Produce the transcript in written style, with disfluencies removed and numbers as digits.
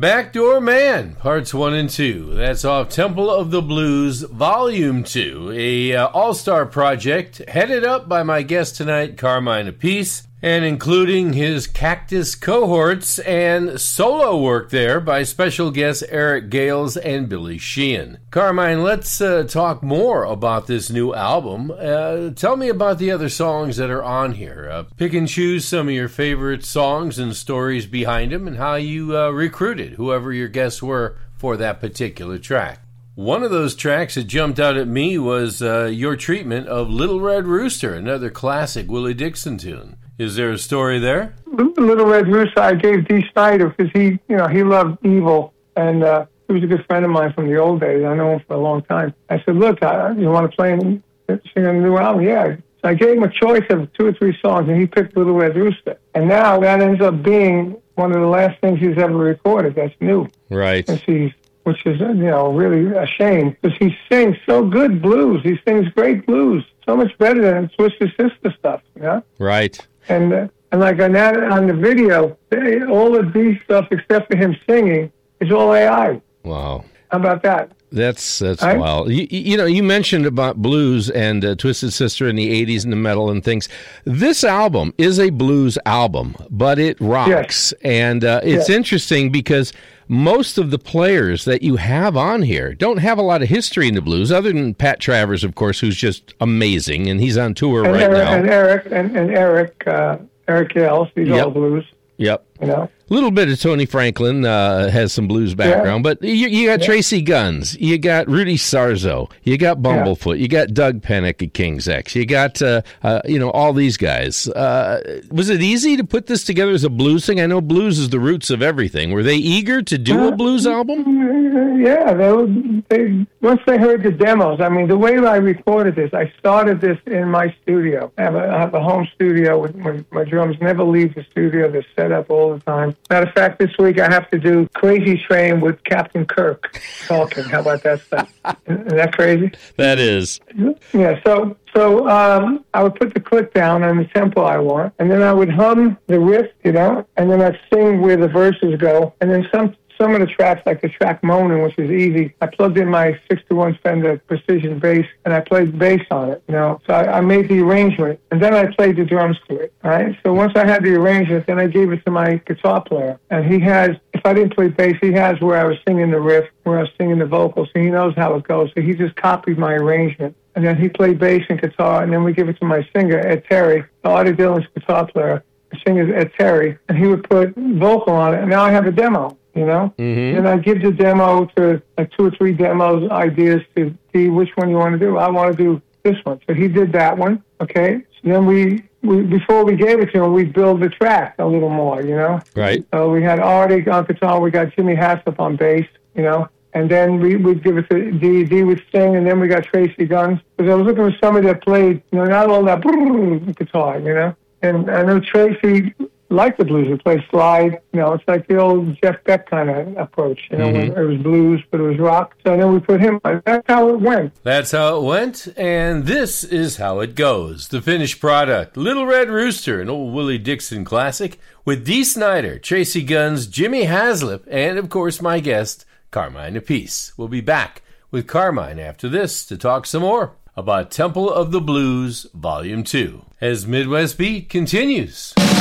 Backdoor Man, Parts 1 and 2. That's off Temple of the Blues, Volume 2, a all-star project headed up by my guest tonight, Carmine Appice, and including his Cactus cohorts and solo work there by special guests Eric Gales and Billy Sheehan. Carmine, let's talk more about this new album. Tell me about the other songs that are on here. Pick and choose some of your favorite songs and stories behind them and how you recruited whoever your guests were for that particular track. One of those tracks that jumped out at me was your treatment of Little Red Rooster, another classic Willie Dixon tune. Is there a story there? Little Red Rooster, I gave Dee Snider because he loved Evil, and he was a good friend of mine from the old days. I know him for a long time. I said, look, you want to play and sing on a new album? Yeah. So I gave him a choice of 2 or 3 songs, and he picked Little Red Rooster. And now that ends up being one of the last things he's ever recorded that's new. Right. Which is, really a shame, because he sings so good blues. He sings great blues, so much better than Twisted Sister stuff, Right. And like on the video, all of these stuff except for him singing is all AI. Wow. How about that? That's right? Wild. You mentioned about blues and Twisted Sister in the 80s and the metal and things. This album is a blues album, but it rocks. Yes. And it's interesting because most of the players that you have on here don't have a lot of history in the blues, other than Pat Travers, of course, who's just amazing, and he's on tour now. And Eric Gales, he's all blues. Yep. A little bit of Tony Franklin has some blues background, but you got Tracy Guns, you got Rudy Sarzo, you got Bumblefoot, you got Doug Pennick at King's X, you got all these guys. Was it easy to put this together as a blues thing? I know blues is the roots of everything. Were they eager to do a blues album? Yeah, they once they heard the demos. I mean, the way I recorded this, I started this in my studio. I have a home studio with my drums never leave the studio. They're set up all the time. Matter of fact, this week I have to do Crazy Train with Captain Kirk talking. How about that stuff? Isn't that crazy? That is. Yeah, so I would put the click down on the tempo I want, and then I would hum the riff, and then I'd sing where the verses go, and then some of the tracks, like the track Moaning, which is easy, I plugged in my 6-to-1 Fender Precision bass, and I played bass on it, So I made the arrangement, and then I played the drums to it, all right? So once I had the arrangement, then I gave it to my guitar player, and he has, if I didn't play bass, he has where I was singing the riff, where I was singing the vocals, so he knows how it goes. So he just copied my arrangement, and then he played bass and guitar, and then we give it to my singer, Ed Terry, Artie Dillon's guitar player. The singer Ed Terry, and he would put vocal on it, and now I have a demo. Mm-hmm. And I give the demo to 2 or 3 demos, ideas to see which one you want to do. I want to do this one. So he did that one, okay? So then we before we gave it to him, we build the track a little more, Right. So we had Artie on guitar, we got Jimmy Haslip on bass, and then we'd give it to Dee. Dee would sing, and then we got Tracy Guns. Because I was looking for somebody that played, not all that guitar, And I know Tracy liked the blues. He played slide. It's like the old Jeff Beck kind of approach. When it was blues, but it was rock. So then we put him on. That's how it went. That's how it went, and this is how it goes. The finished product, Little Red Rooster, an old Willie Dixon classic, with Dee Snider, Tracy Guns, Jimmy Haslip, and, of course, my guest, Carmine Appice. We'll be back with Carmine after this to talk some more about Temple of the Blues, Volume 2, as Midwest Beat continues.